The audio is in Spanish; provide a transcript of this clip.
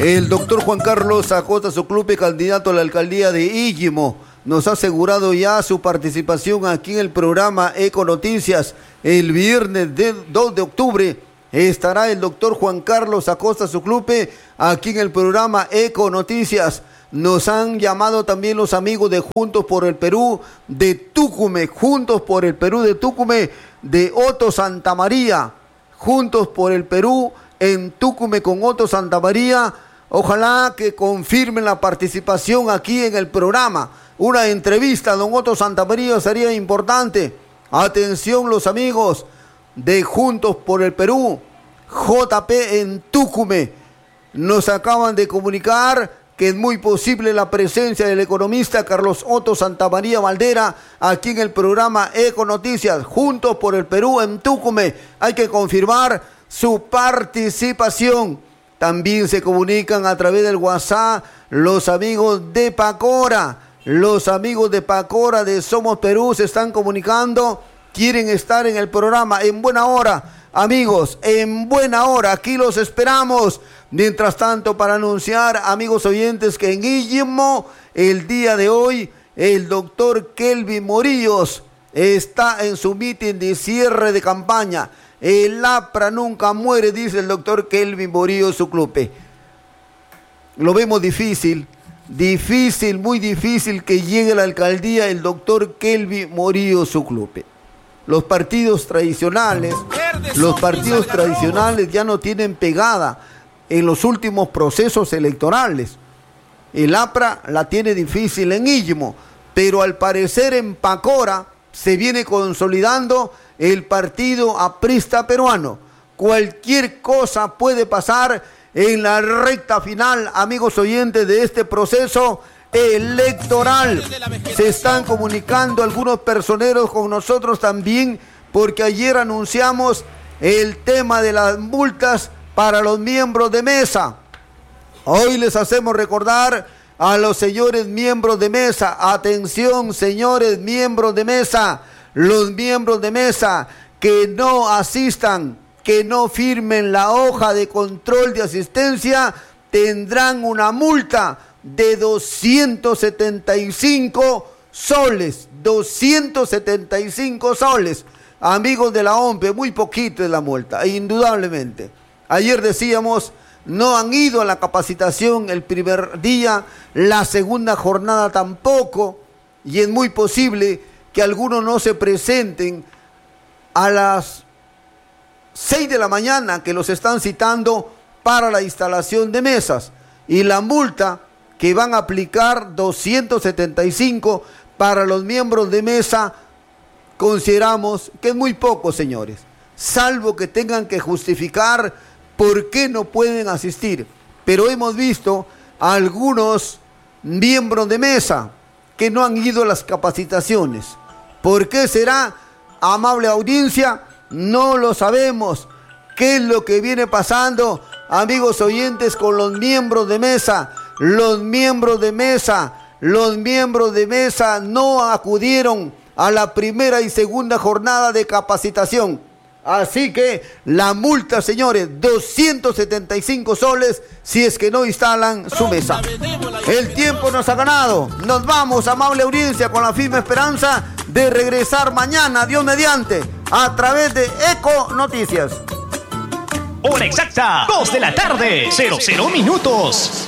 El doctor Juan Carlos Acosta Zuclupe, candidato a la alcaldía de Íllimo, nos ha asegurado ya su participación aquí en el programa Eco Noticias. El viernes 2 de octubre estará el doctor Juan Carlos Acosta Zuclupe aquí en el programa Eco Noticias. Nos han llamado también los amigos de Juntos por el Perú de Tucumé, Juntos por el Perú de Tucumé, de Otto Santa María, Juntos por el Perú en Tucumé con Otto Santa María. Ojalá que confirmen la participación aquí en el programa. Una entrevista a don Otto Santa María sería importante. Atención los amigos de Juntos por el Perú, JP en Tucumé. Nos acaban de comunicar que es muy posible la presencia del economista Carlos Otto Santa María Valdera aquí en el programa Eco Noticias, Juntos por el Perú en Tucumé. Hay que confirmar su participación. También se comunican a través del WhatsApp los amigos de Pacora. Los amigos de Pacora de Somos Perú se están comunicando, quieren estar en el programa en buena hora. Amigos, en buena hora, aquí los esperamos. Mientras tanto, para anunciar, amigos oyentes, que en Íllimo, el día de hoy, el doctor Kelvin Morillos está en su mitin de cierre de campaña. El APRA nunca muere, dice el doctor Kelvin Morillos Zuclupe. Lo vemos difícil, muy difícil que llegue a la alcaldía el doctor Kelvin Morillos Zuclupe. Los partidos tradicionales ya no tienen pegada en los últimos procesos electorales. El APRA la tiene difícil en Íllimo, pero al parecer en Pacora se viene consolidando el partido aprista peruano. Cualquier cosa puede pasar en la recta final, amigos oyentes, de este proceso electoral. Se están comunicando algunos personeros con nosotros también, porque ayer anunciamos el tema de las multas para los miembros de mesa. Hoy les hacemos recordar a los señores miembros de mesa. Atención, señores miembros de mesa. Los miembros de mesa que no asistan, que no firmen la hoja de control de asistencia, tendrán una multa de 275 soles. 275 soles. Amigos de la OMPE, muy poquito es la multa, indudablemente. Ayer decíamos, no han ido a la capacitación el primer día, la segunda jornada tampoco, y es muy posible que algunos no se presenten a las 6 de la mañana, que los están citando para la instalación de mesas. Y la multa que van a aplicar, 275 para los miembros de mesa, consideramos que es muy poco, señores, salvo que tengan que justificar por qué no pueden asistir. Pero hemos visto a algunos miembros de mesa que no han ido a las capacitaciones. ¿Por qué será, amable audiencia? No lo sabemos. ¿Qué es lo que viene pasando, amigos oyentes, con los miembros de mesa? Los miembros de mesa no acudieron a la primera y segunda jornada de capacitación. Así que la multa, señores, 275 soles si es que no instalan su mesa. El tiempo nos ha ganado. Nos vamos, amable audiencia, con la firme esperanza de regresar mañana, Dios mediante, a través de Eco Noticias. Hora exacta, 2 de la tarde, 00 minutos.